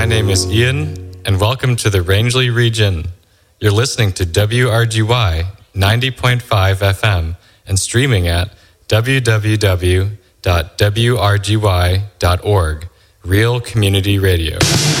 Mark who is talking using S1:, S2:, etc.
S1: My name is Ian, and welcome to the Rangeley region. You're listening to WRGY 90.5 FM and streaming at www.wrgy.org, Real Community Radio.